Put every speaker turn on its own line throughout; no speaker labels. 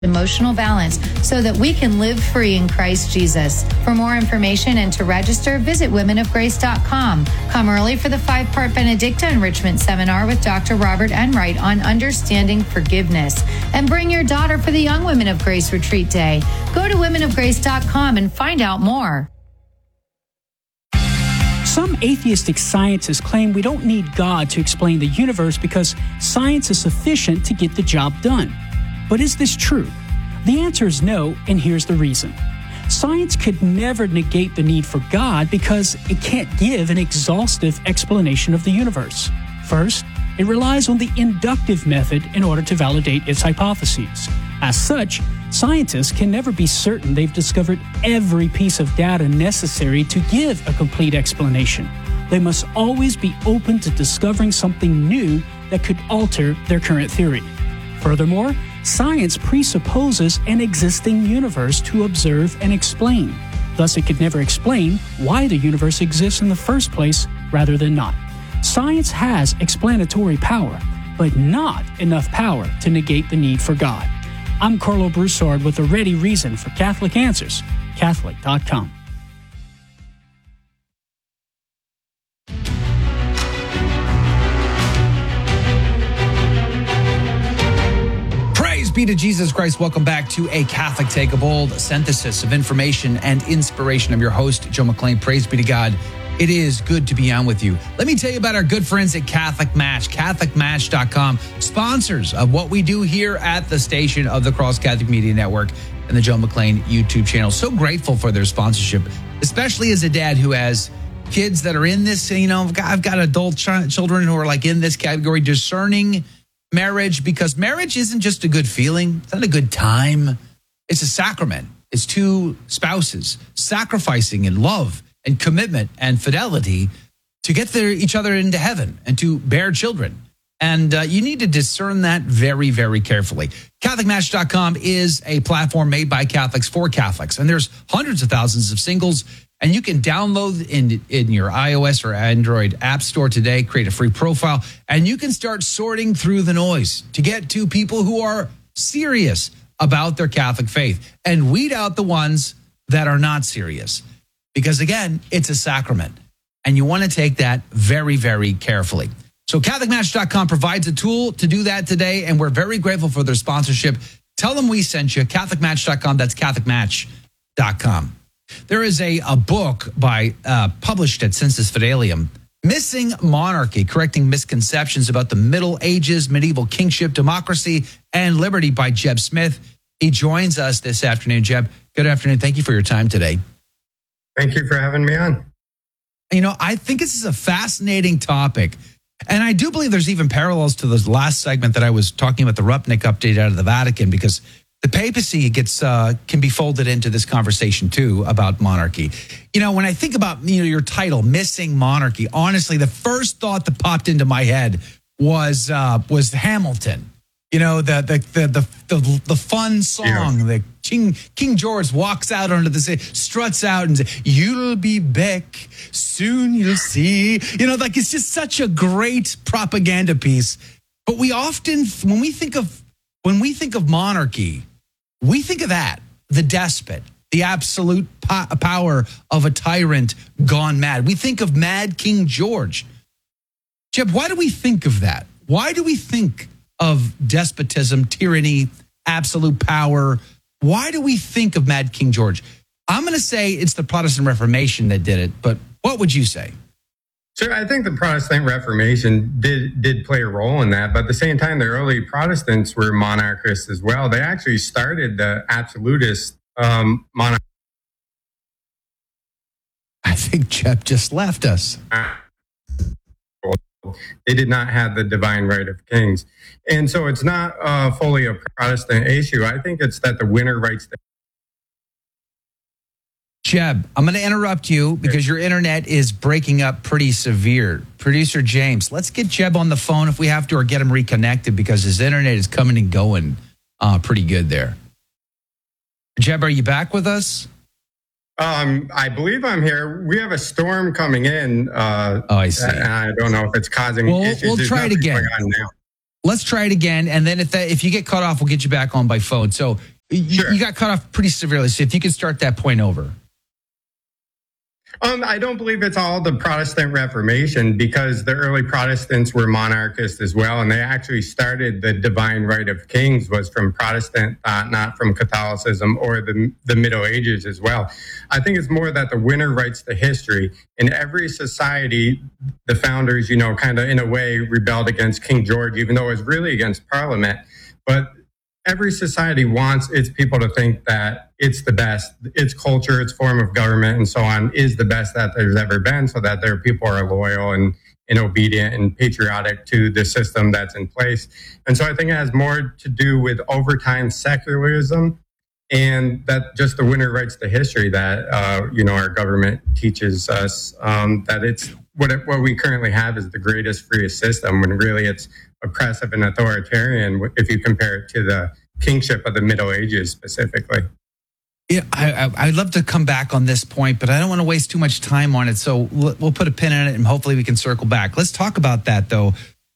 emotional balance so that we can live free in Christ Jesus. For more information and to register, visit womenofgrace.com. Come early for the 5-part Benedicta Enrichment Seminar with Dr. Robert Enright on understanding forgiveness. And bring your daughter for the Young Women of Grace Retreat Day. Go to womenofgrace.com and find out more.
Some atheistic scientists claim we don't need God to explain the universe because science is sufficient to get the job done. But is this true? The answer is no, and here's the reason. Science could never negate the need for God because it can't give an exhaustive explanation of the universe. First, it relies on the inductive method in order to validate its hypotheses. As such, scientists can never be certain they've discovered every piece of data necessary to give a complete explanation. They must always be open to discovering something new that could alter their current theory. Furthermore, science presupposes an existing universe to observe and explain. Thus, it could never explain why the universe exists in the first place rather than not. Science has explanatory power, but not enough power to negate the need for God. I'm Carlo Broussard with a ready reason for Catholic Answers, Catholic.com.
Be to Jesus Christ. Welcome back to A Catholic Take a Bold, synthesis of information and inspiration. I'm your host, Joe McClain. Praise be to God. It is good to be on with you. Let me tell you about our good friends at Catholic Match, CatholicMatch.com, sponsors of what we do here at the station of the Cross Catholic Media Network and the Joe McClain YouTube channel. So grateful for their sponsorship, especially as a dad who has kids that are in this, I've got adult children who are like in this category, discerning marriage, because marriage isn't just a good feeling. It's not a good time. It's a sacrament. It's two spouses sacrificing in love and commitment and fidelity to get each other into heaven and to bear children. And you need to discern that very, very carefully. CatholicMatch.com is a platform made by Catholics for Catholics. And there's hundreds of thousands of singles. And you can download in your iOS or Android app store today, create a free profile, and you can start sorting through the noise to get to people who are serious about their Catholic faith and weed out the ones that are not serious. Because again, it's a sacrament, and you want to take that very, very carefully. So CatholicMatch.com provides a tool to do that today, and we're very grateful for their sponsorship. Tell them we sent you, CatholicMatch.com. That's CatholicMatch.com. There is a book published at Sensus Fidelium, Missing Monarchy, Correcting Misconceptions About the Middle Ages, Medieval Kingship, Democracy, and Liberty by Jeb Smith. He joins us this afternoon. Jeb, good afternoon. Thank you for your time today.
Thank you for having me on.
I think this is a fascinating topic. And I do believe there's even parallels to the last segment that I was talking about, the Rupnik update out of the Vatican, because the papacy can be folded into this conversation too about monarchy. When I think about your title, Missing Monarchy, honestly, the first thought that popped into my head was Hamilton. The fun song that King George walks out onto the stage, struts out and says, "You'll be back, soon you'll see." It's just such a great propaganda piece. But we often, when we think of monarchy, we think of that, the despot, the absolute power of a tyrant gone mad. We think of Mad King George. Jeb, why do we think of that? Why do we think of despotism, tyranny, absolute power? Why do we think of Mad King George? I'm going to say it's the Protestant Reformation that did it, but what would you say?
Sure, I think the Protestant Reformation did play a role in that, but at the same time, the early Protestants were monarchists as well. They actually started the absolutist monarchy.
I think Jeb just left us.
They did not have the divine right of kings. And so it's not fully a Protestant issue. I think it's that the winner writes the...
Jeb, I'm going to interrupt you because your internet is breaking up pretty severe. Producer James, let's get Jeb on the phone if we have to, or get him reconnected because his internet is coming and going pretty good there. Jeb, are you back with us?
I believe I'm here. We have a storm coming in.
I see.
And I don't know if it's causing issues.
We'll try it again. Let's try it again. And then if you get cut off, we'll get you back on by phone. So
Sure.
you got cut off pretty severely. So if you could start that point over.
I don't believe it's all the Protestant Reformation, because the early Protestants were monarchists as well, and they actually started the divine right of kings was from Protestant thought, not from Catholicism or the Middle Ages as well. I think it's more that the winner writes the history. In every society, the founders, kind of in a way rebelled against King George, even though it was really against Parliament. But every society wants its people to think that it's the best, its culture, its form of government, and so on is the best that there's ever been, so that their people are loyal and obedient and patriotic to the system that's in place. And so I think it has more to do with overtime secularism, and that just the winner writes the history that, our government teaches us that it's what we currently have is the greatest, freest system, when really it's oppressive and authoritarian if you compare it to the kingship of the Middle Ages specifically.
Yeah, I'd love to come back on this point, but I don't want to waste too much time on it. So we'll put a pin in it and hopefully we can circle back. Let's talk about that, though.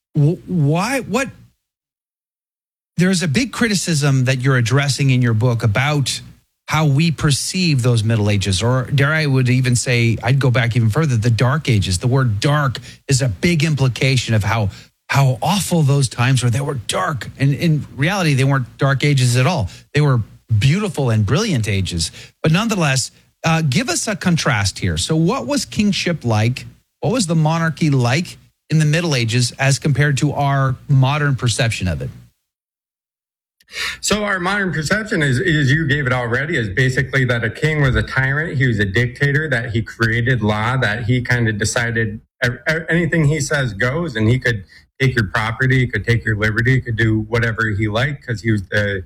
There's a big criticism that you're addressing in your book about how we perceive those Middle Ages, or dare I would even say, I'd go back even further, the Dark Ages. The word dark is a big implication of how awful those times were. They were dark. And in reality, they weren't dark ages at all. They were beautiful and brilliant ages. But nonetheless, give us a contrast here. So what was kingship like? What was the monarchy like in the Middle Ages as compared to our modern perception of it?
So our modern perception is you gave it already, is basically that a king was a tyrant. He was a dictator, that he created law, that he kind of decided anything he says goes, and he could take your property, he could take your liberty, he could do whatever he liked, because he was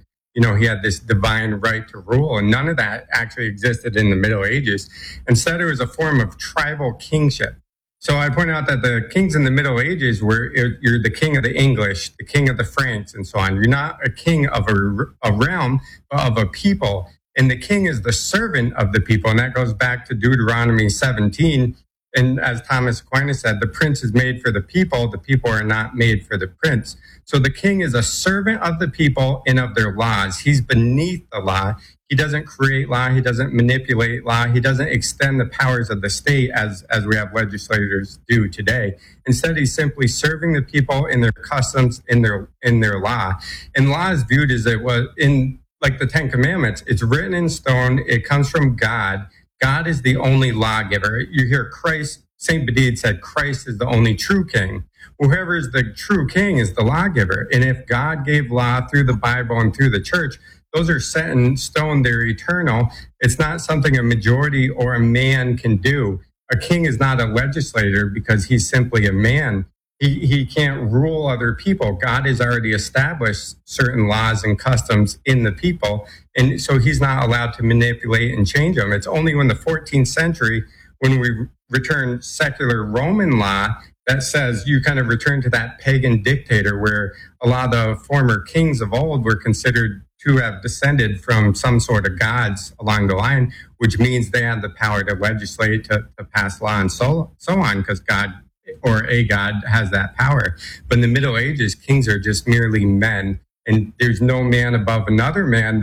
he had this divine right to rule. And none of that actually existed in the Middle Ages. Instead, it was a form of tribal kingship. So I point out that the kings in the Middle Ages you're the king of the English, the king of the Franks, and so on. You're not a king of a realm, but of a people. And the king is the servant of the people. And that goes back to Deuteronomy 17. And as Thomas Aquinas said, the prince is made for the people are not made for the prince. So the king is a servant of the people and of their laws. He's beneath the law. He doesn't create law. He doesn't manipulate law. He doesn't extend the powers of the state as we have legislators do today. Instead, he's simply serving the people in their customs, in their law. And law is viewed as it was in like the Ten Commandments. It's written in stone. It comes from God. God is the only lawgiver. You hear Christ, St. Bede said, Christ is the only true king. Whoever is the true king is the lawgiver. And if God gave law through the Bible and through the church, those are set in stone. They're eternal. It's not something a majority or a man can do. A king is not a legislator because he's simply a man. He can't rule other people. God has already established certain laws and customs in the people. And so he's not allowed to manipulate and change them. It's only when the 14th century, when we return secular Roman law, that says you kind of return to that pagan dictator where a lot of the former kings of old were considered to have descended from some sort of gods along the line, which means they had the power to legislate, to pass law, and so on, because God or a God has that power. But in the Middle Ages, kings are just merely men, and there's no man above another man.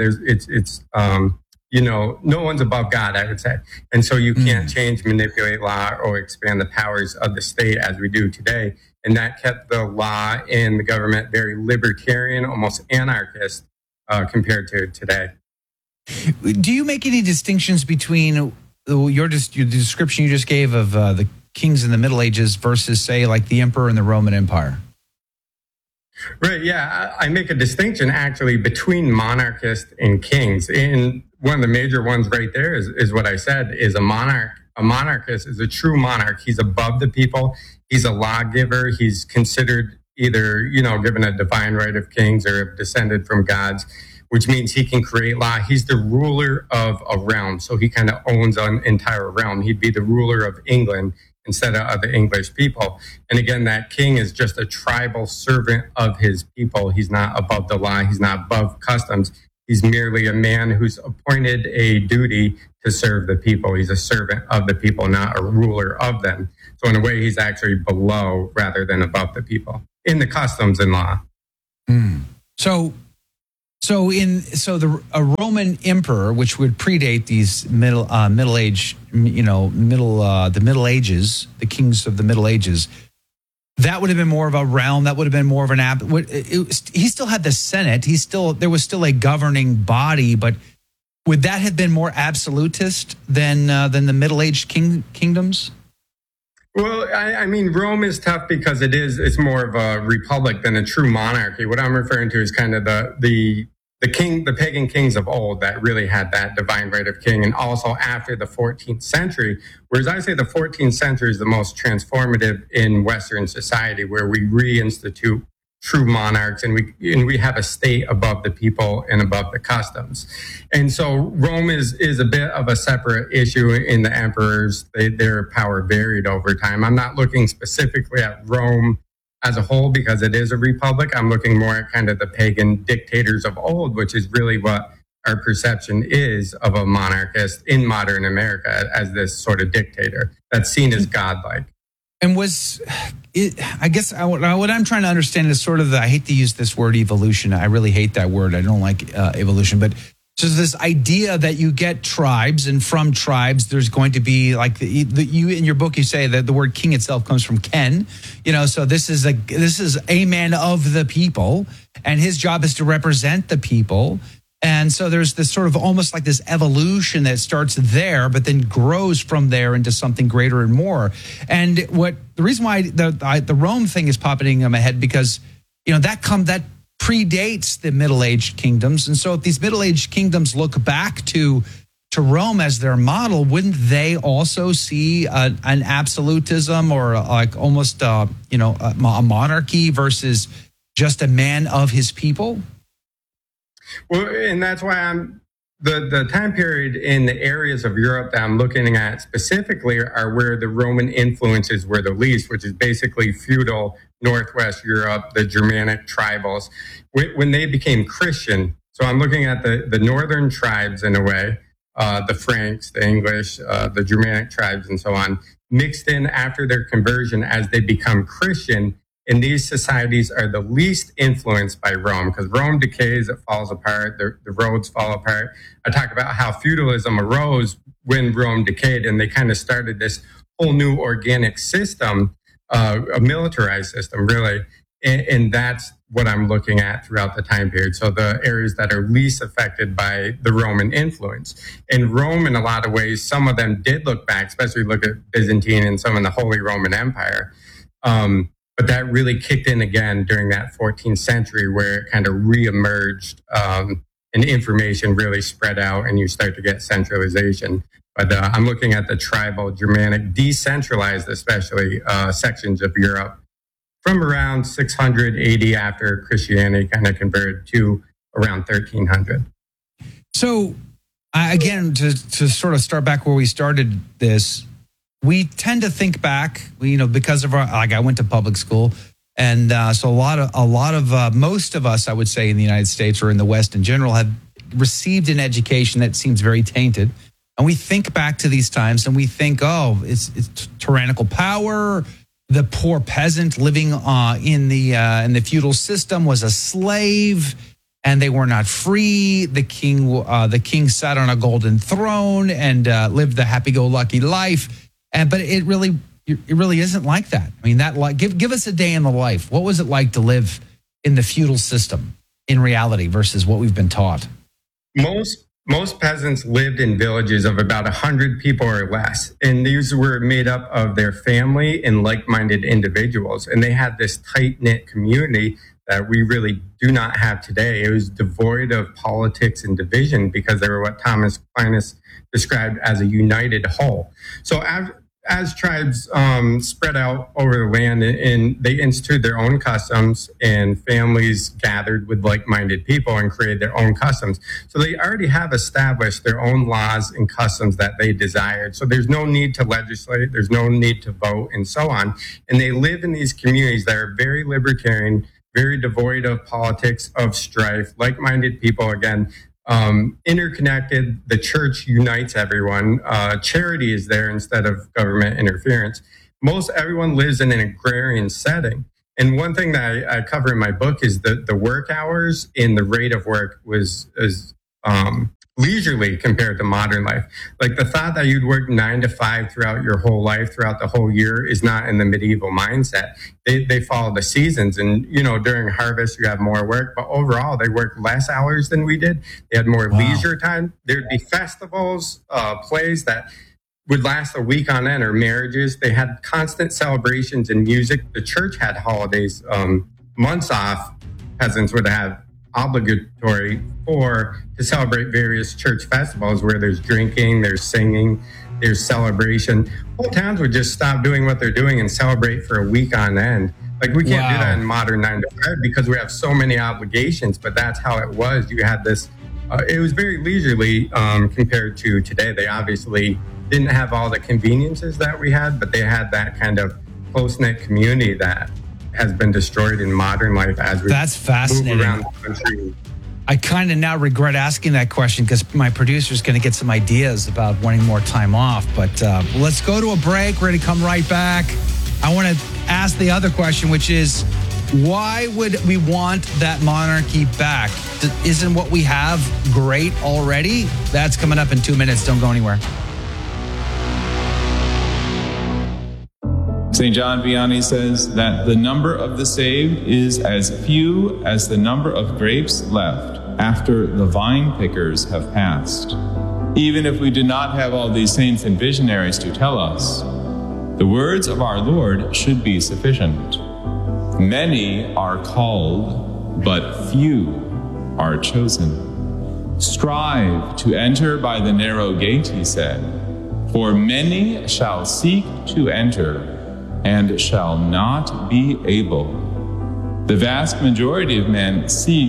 No one's above God, I would say. And so you can't change, manipulate law or expand the powers of the state as we do today. And that kept the law and the government very libertarian, almost anarchist, compared to today.
Do you make any distinctions between your description you just gave of the kings in the Middle Ages versus, say, like the emperor in the Roman Empire?
Right, yeah. I make a distinction, actually, between monarchists and kings. And one of the major ones right there is what I said, is a monarch. A monarchist is a true monarch. He's above the people. He's a lawgiver. He's considered either, given a divine right of kings or descended from gods, which means he can create law. He's the ruler of a realm. So he kind of owns an entire realm. He'd be the ruler of England instead of the English people. And again, that king is just a tribal servant of his people. He's not above the law. He's not above customs. He's merely a man who's appointed a duty to serve the people. He's a servant of the people, not a ruler of them. So in a way, he's actually below rather than above the people in the customs and law.
So a Roman emperor, which would predate these Middle Age, the Middle Ages, the kings of the Middle Ages, that would have been more of a realm. That would have been more of he still had the Senate. There was still a governing body, but would that have been more absolutist than the Middle Age kingdoms?
Well, I mean, Rome is tough because it's more of a republic than a true monarchy. What I'm referring to is kind of the pagan kings of old that really had that divine right of king, and also after the 14th century, whereas I say the 14th century is the most transformative in Western society, where we reinstitute true monarchs and we have a state above the people and above the customs. And so Rome is a bit of a separate issue in the emperors. Their power varied over time. I'm not looking specifically at Rome as a whole because it is a republic. I'm looking more at kind of the pagan dictators of old, which is really what our perception is of a monarchist in modern America, as this sort of dictator that's seen as godlike.
And I guess what I'm trying to understand is sort of I hate to use this word evolution. I really hate that word. I don't like evolution, but so this idea that you get tribes, and from tribes, there's going to be like you in your book, you say that the word king itself comes from Ken, so this is a man of the people, and his job is to represent the people. And so there's this sort of almost like this evolution that starts there, but then grows from there into something greater and more. And the reason why the Rome thing is popping in my head, because that predates the Middle-aged kingdoms. And so if these Middle-aged kingdoms look back to Rome as their model, wouldn't they also see an absolutism, or like almost a monarchy versus just a man of his people?
Well, and that's why the time period in the areas of Europe that I'm looking at specifically are where the Roman influences were the least, which is basically feudal Northwest Europe, the Germanic tribals, when they became Christian. So I'm looking at the northern tribes in a way, the Franks, the English, the Germanic tribes, and so on, mixed in after their conversion as they become Christian. And these societies are the least influenced by Rome, because Rome decays, it falls apart, the roads fall apart. I talk about how feudalism arose when Rome decayed, and they kind of started this whole new organic system, a militarized system, really. And that's what I'm looking at throughout the time period. So the areas that are least affected by the Roman influence. And Rome, in a lot of ways, some of them did look back, especially look at Byzantine and some of the Holy Roman Empire. But that really kicked in again during that 14th century, where it kind of reemerged and information really spread out, and you start to get centralization. But I'm looking at the tribal, Germanic, decentralized, especially sections of Europe from around 680 after Christianity kind of converted to around 1300.
So again, to sort of start back where we started this, we tend to think back, because of I went to public school, and so most of us, I would say, in the United States or in the West in general, have received an education that seems very tainted. And we think back to these times, and we think, it's tyrannical power. The poor peasant living in the feudal system was a slave, and they were not free. The king sat on a golden throne and lived the happy-go-lucky life. But it really isn't like that. I mean, give us a day in the life. What was it like to live in the feudal system in reality versus what we've been taught?
Most peasants lived in villages of about 100 people or less, and these were made up of their family and like-minded individuals, and they had this tight-knit community that we really do not have today. It was devoid of politics and division because they were what Thomas Aquinas described as a united whole. So as tribes spread out over the land, and they instituted their own customs, and families gathered with like-minded people and created their own customs. So they already have established their own laws and customs that they desired. So there's no need to legislate, there's no need to vote, and so on. And they live in these communities that are very libertarian, very devoid of politics, of strife, like-minded people, again, interconnected. The church unites everyone. Charity is there instead of government interference. Most everyone lives in an agrarian setting. And one thing that I cover in my book is the work hours and the rate of work was leisurely compared to modern life. Like the thought that you'd work 9 to 5 throughout your whole life, throughout the whole year, is not in the medieval mindset. They follow the seasons, and during harvest you have more work, but overall they worked less hours than we did. They had more leisure time. There'd be festivals, plays that would last a week on end, or marriages. They had constant celebrations and music. The church had holidays, months off. Peasants would have obligatory to celebrate various church festivals where there's drinking, there's singing, there's celebration. Whole towns would just stop doing what they're doing and celebrate for a week on end. Like we can't do that in modern 9 to 5 because we have so many obligations, but that's how it was. You had this, it was very leisurely compared to today. They obviously didn't have all the conveniences that we had, but they had that kind of close-knit community that has been destroyed in modern life as we move around the country.
I kind of now regret asking that question because my producer's going to get some ideas about wanting more time off. But let's go to a break. We're going to come right back. I want to ask the other question, which is, why would we want that monarchy back? Isn't what we have great already? That's coming up in 2 minutes. Don't go anywhere.
St. John Vianney says that the number of the saved is as few as the number of grapes left after the vine pickers have passed. Even if we do not have all these saints and visionaries to tell us, the words of our Lord should be sufficient. Many are called, but few are chosen. Strive to enter by the narrow gate, he said, for many shall seek to enter and shall not be able. The vast majority of men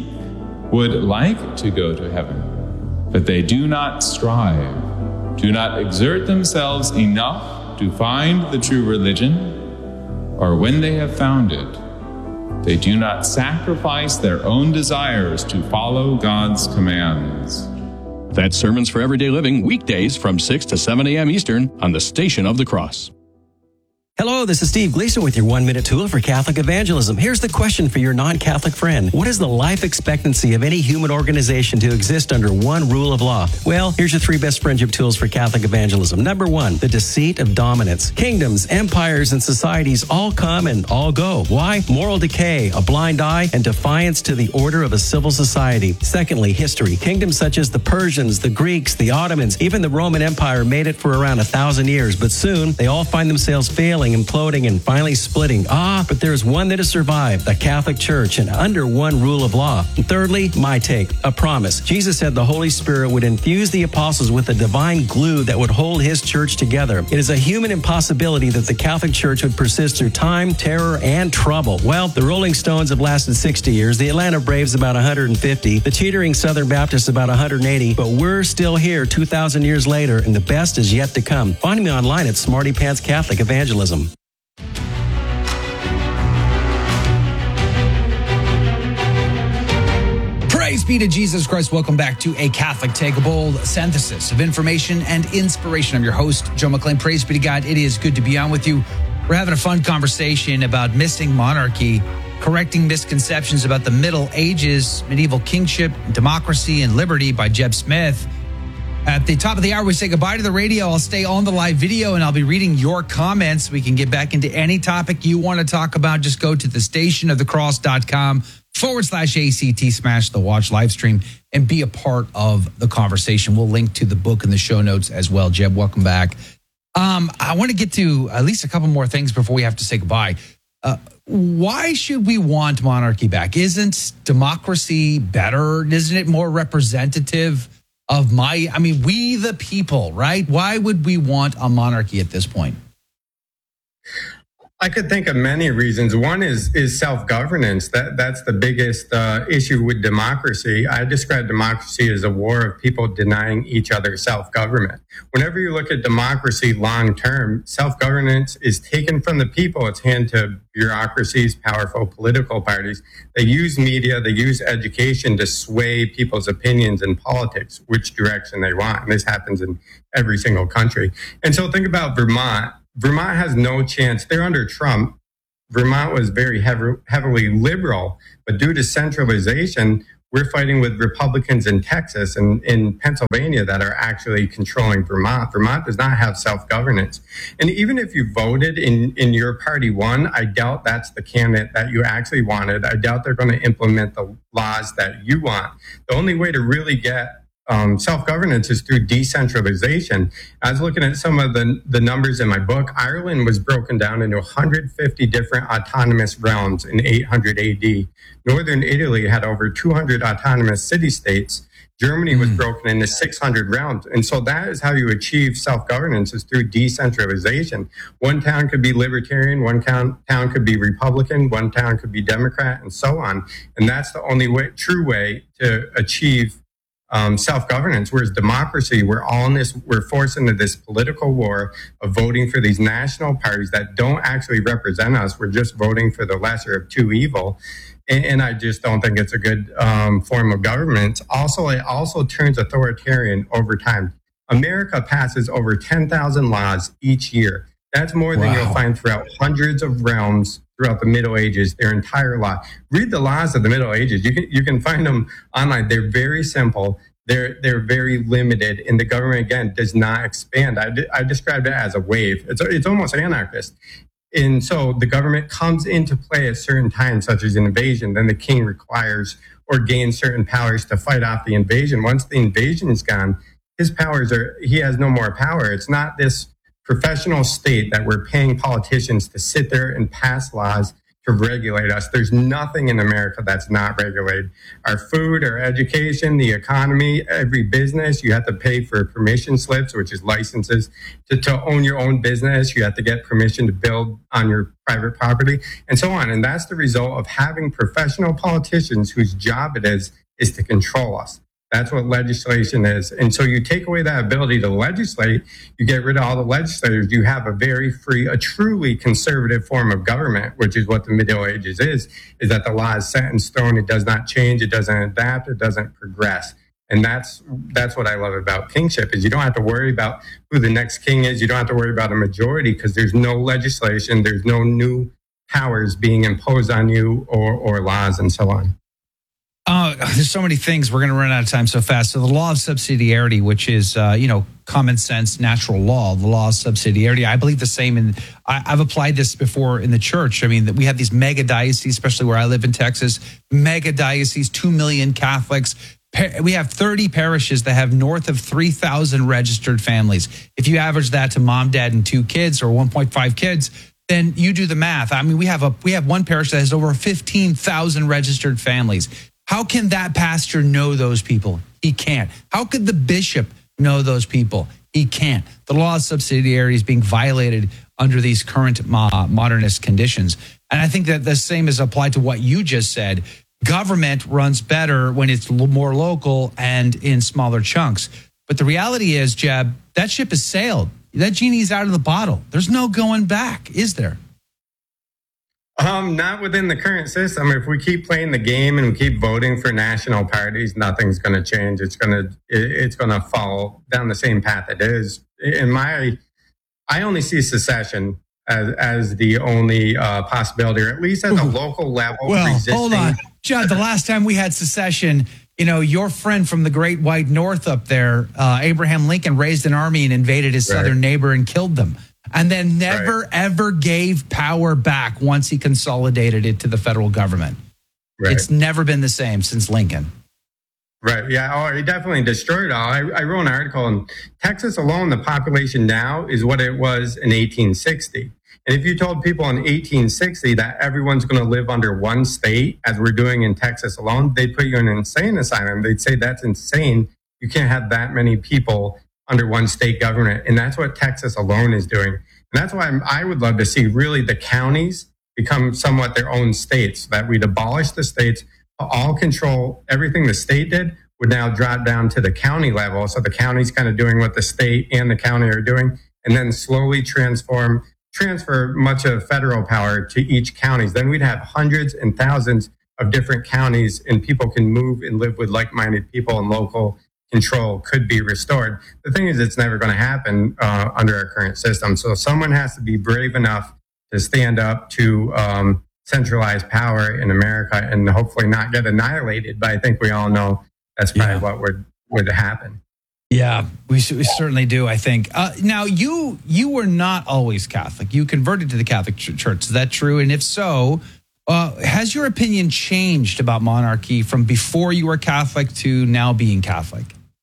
would like to go to heaven, but they do not strive, do not exert themselves enough to find the true religion, or when they have found it, they do not sacrifice their own desires to follow God's commands.
That's Sermons for Everyday Living, weekdays from 6 to 7 a.m. Eastern on the Station of the Cross.
Hello, this is Steve Gleason with your 1-minute tool for Catholic evangelism. Here's the question for your non-Catholic friend. What is the life expectancy of any human organization to exist under one rule of law? Well, here's your 3 best friendship tools for Catholic evangelism. Number 1, the deceit of dominance. Kingdoms, empires, and societies all come and all go. Why? Moral decay, a blind eye, and defiance to the order of a civil society. Secondly, history. Kingdoms such as the Persians, the Greeks, the Ottomans, even the Roman Empire made it for around 1,000 years, but soon they all find themselves failing, imploding, and finally splitting. But there's one that has survived, the Catholic Church, and under one rule of law. And thirdly, my take, a promise. Jesus said the Holy Spirit would infuse the apostles with a divine glue that would hold his church together. It is a human impossibility that the Catholic Church would persist through time, terror, and trouble. Well, the Rolling Stones have lasted 60 years, the Atlanta Braves about 150, the teetering Southern Baptists about 180, but we're still here 2,000 years later, and the best is yet to come. Find me online at Smarty Pants Catholic Evangelism.
Praise be to Jesus Christ. Welcome back to A Catholic Take a Bold, synthesis of information and inspiration. I'm your host, Joe McClain. Praise be to God. It is good to be on with you. We're having a fun conversation about missing monarchy, correcting misconceptions about the Middle Ages, medieval kingship, democracy, and liberty by Jeb Smith. At the top of the hour, we say goodbye to the radio. I'll stay on the live video, and I'll be reading your comments. We can get back into any topic you want to talk about. Just go to thestationofthecross.com/ACT, smash the watch live stream, and be a part of the conversation. We'll link to the book in the show notes as well. Jeb, welcome back. I want to get to at least a couple more things before we have to say goodbye. Why should we want monarchy back? Isn't democracy better? Isn't it more representative of we the people, right? Why would we want a monarchy at this point?
I could think of many reasons. One is self-governance. That's the biggest issue with democracy. I describe democracy as a war of people denying each other self-government. Whenever you look at democracy long-term, self-governance is taken from the people. It's handed to bureaucracies, powerful political parties. They use media, they use education to sway people's opinions in politics, which direction they want. And this happens in every single country. And so think about Vermont. Vermont has no chance. They're under Trump. Vermont was very heavily liberal, but due to centralization, we're fighting with Republicans in Texas and in Pennsylvania that are actually controlling Vermont. Vermont does not have self-governance. And even if you voted in your party won, I doubt that's the candidate that you actually wanted. I doubt they're going to implement the laws that you want. The only way to really get self-governance is through decentralization. I was looking at some of the numbers in my book. Ireland was broken down into 150 different autonomous realms in 800 AD. Northern Italy had over 200 autonomous city-states. Germany was broken into 600 realms. And so that is how you achieve self-governance, is through decentralization. One town could be libertarian, one town could be Republican, one town could be Democrat, and so on. And that's the only true way to achieve self-governance. Whereas democracy, we're forced into this political war of voting for these national parties that don't actually represent us. We're just voting for the lesser of two evil. And I just don't think it's a good form of government. Also, it also turns authoritarian over time. America passes over 10,000 laws each year. That's more than you'll find throughout hundreds of realms throughout the Middle Ages, their entire law. Read the laws of the Middle Ages. You can find them online. They're very simple. They're very limited, and the government, again, does not expand. I described it as a wave. It's almost anarchist. And so the government comes into play at certain times, such as an invasion. Then the king requires or gains certain powers to fight off the invasion. Once the invasion is gone, he has no more power. It's not this professional state that we're paying politicians to sit there and pass laws to regulate us. There's nothing in America that's not regulated. Our food, our education, the economy, every business, you have to pay for permission slips, which is licenses to own your own business. You have to get permission to build on your private property and so on. And that's the result of having professional politicians whose job it is to control us. That's what legislation is. And so you take away that ability to legislate, you get rid of all the legislators, you have a very free, a truly conservative form of government, which is what the Middle Ages is that the law is set in stone. It does not change. It doesn't adapt. It doesn't progress. And that's what I love about kingship, is you don't have to worry about who the next king is. You don't have to worry about a majority because there's no legislation. There's no new powers being imposed on you or laws and so on.
There's so many things. We're going to run out of time so fast. So the law of subsidiarity, which is, common sense, natural law, the law of subsidiarity. I believe the same. I've applied this before in the church. I mean, that we have these mega dioceses, especially where I live in Texas, mega dioceses, 2 million Catholics. We have 30 parishes that have north of 3,000 registered families. If you average that to mom, dad, and 2 kids, or 1.5 kids, then you do the math. I mean, we have one parish that has over 15,000 registered families. How can that pastor know those people? He can't. How could the bishop know those people? He can't. The law of subsidiarity is being violated under these current modernist conditions. And I think that the same is applied to what you just said. Government runs better when it's more local and in smaller chunks. But the reality is, Jeb, that ship has sailed. That genie's out of the bottle. There's no going back, is there?
Not within the current system. If we keep playing the game and we keep voting for national parties, nothing's going to change. It's going to fall down the same path it is. I only see secession as the only possibility, or at least at a local level.
Well,
resisting.
Hold on, Judd. The last time we had secession, your friend from the Great White North up there, Abraham Lincoln, raised an army and invaded his southern neighbor and killed them. And then never, ever gave power back once he consolidated it to the federal government. Right. It's never been the same since Lincoln.
Right. Yeah. Oh, he definitely destroyed it all. I wrote an article in Texas alone. The population now is what it was in 1860. And if you told people in 1860 that everyone's going to live under one state, as we're doing in Texas alone, they'd put you in an insane asylum. They'd say that's insane. You can't have that many people under one state government. And that's what Texas alone is doing. And that's why I would love to see really the counties become somewhat their own states, that we'd abolish the states, all control everything the state did would now drop down to the county level. So the county's kind of doing what the state and the county are doing, and then slowly transfer much of federal power to each county. Then we'd have hundreds and thousands of different counties, and people can move and live with like-minded people, and local control could be restored. The thing is, it's never going to happen under our current system. So someone has to be brave enough to stand up to centralized power in America and hopefully not get annihilated. But I think we all know that's probably what would happen.
Yeah, we certainly do, I think. Now, you were not always Catholic. You converted to the Catholic Church. Is that true? And if so, has your opinion changed about monarchy from before you were Catholic to now being Catholic?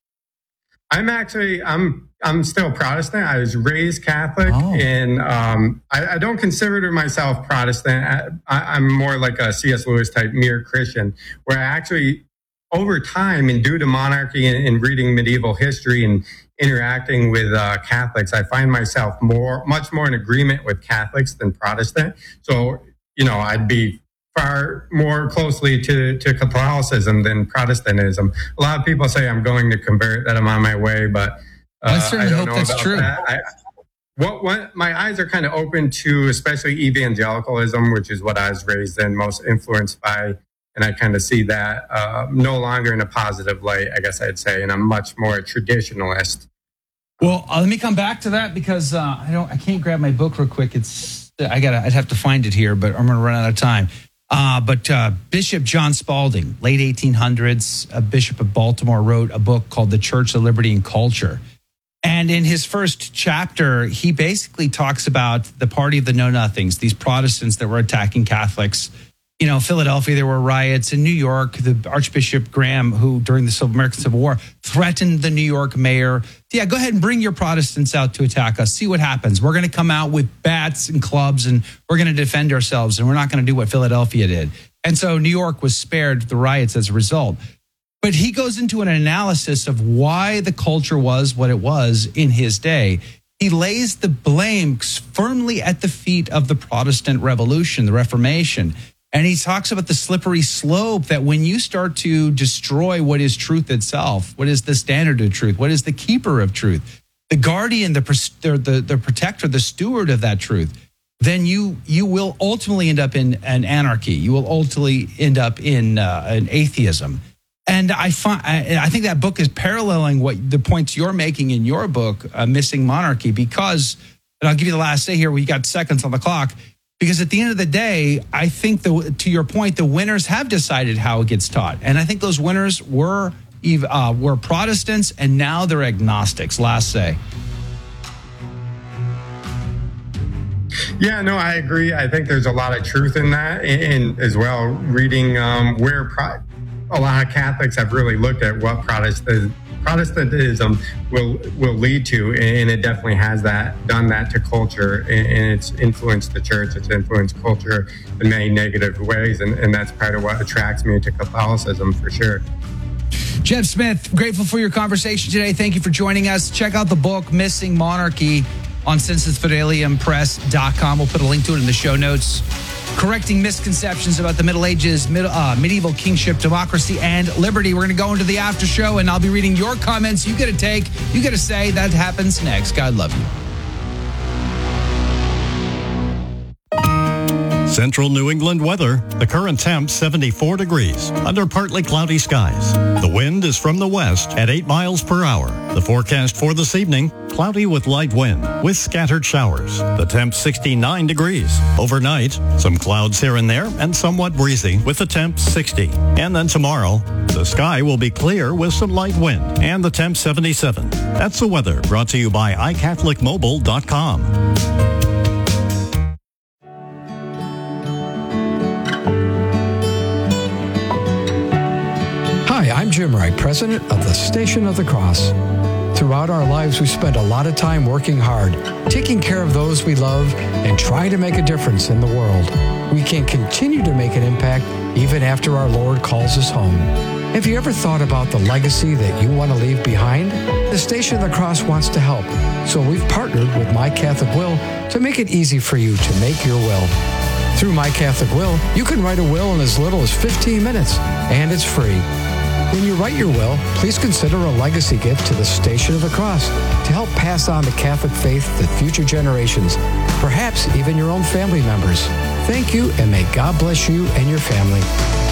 I'm still Protestant. I was raised Catholic, and I don't consider myself Protestant. I'm more like a C.S. Lewis type mere Christian, where I actually, over time and due to monarchy and reading medieval history and interacting with Catholics, I find myself much more in agreement with Catholics than Protestant. So, I'd be far more closely to Catholicism than Protestantism. A lot of people say I'm going to convert, that I'm on my way, but
I certainly hope that's true.
What my eyes are kind of open to, especially evangelicalism, which is what I was raised in, most influenced by. And I kind of see that no longer in a positive light, I guess I'd say, and I'm much more a traditionalist.
Well, let me come back to that because I can't grab my book real quick. I'd have to find it here, but I'm going to run out of time. But Bishop John Spalding, late 1800s, a bishop of Baltimore, wrote a book called The Church of Liberty and Culture. And in his first chapter, he basically talks about the party of the know-nothings, these Protestants that were attacking Catholics. Philadelphia, there were riots. In New York, the Archbishop Graham, who during the American Civil War threatened the New York mayor. Yeah, go ahead and bring your Protestants out to attack us. See what happens. We're going to come out with bats and clubs and we're going to defend ourselves and we're not going to do what Philadelphia did. And so New York was spared the riots as a result. But he goes into an analysis of why the culture was what it was in his day. He lays the blame firmly at the feet of the Protestant Revolution, the Reformation. And he talks about the slippery slope that when you start to destroy what is truth itself, what is the standard of truth, what is the keeper of truth, the guardian, the protector, the steward of that truth, then you will ultimately end up in an anarchy. You will ultimately end up in an atheism. And I think that book is paralleling what the points you're making in your book, Missing Monarchy, because, and I'll give you the last say here, we got seconds on the clock. Because at the end of the day, I think, to your point, the winners have decided how it gets taught. And I think those winners were Protestants, and now they're agnostics. Last say.
Yeah, no, I agree. I think there's a lot of truth in that. And as well, reading where a lot of Catholics have really looked at what Protestantism will lead to, and it definitely has done that to culture, and it's influenced the church, it's influenced culture in many negative ways, and that's part of what attracts me to Catholicism for sure.
Jeff Smith, grateful for your conversation today. Thank you for joining us. Check out the book Missing Monarchy on CensusFideliumPress.com. We'll put a link to it in the show notes. Correcting misconceptions about the Middle Ages, medieval kingship, democracy, and liberty. We're going to go into the after show, and I'll be reading your comments. You get a take. You get a say. That happens next. God love you.
Central New England weather. The current temp 74 degrees under partly cloudy skies. The wind is from the west at 8 miles per hour. The forecast for this evening, cloudy with light wind with scattered showers. The temp 69 degrees. Overnight, some clouds here and there and somewhat breezy with the temp 60. And then tomorrow, the sky will be clear with some light wind and the temp 77. That's the weather brought to you by iCatholicMobile.com.
Hi, I'm Jim Wright, president of the Station of the Cross. Throughout our lives, we spend a lot of time working hard, taking care of those we love, and trying to make a difference in the world. We can continue to make an impact even after our Lord calls us home. Have you ever thought about the legacy that you want to leave behind? The Station of the Cross wants to help, so we've partnered with My Catholic Will to make it easy for you to make your will. Through My Catholic Will, you can write a will in as little as 15 minutes, and it's free. When you write your will, please consider a legacy gift to the Station of the Cross to help pass on the Catholic faith to future generations, perhaps even your own family members. Thank you, and may God bless you and your family.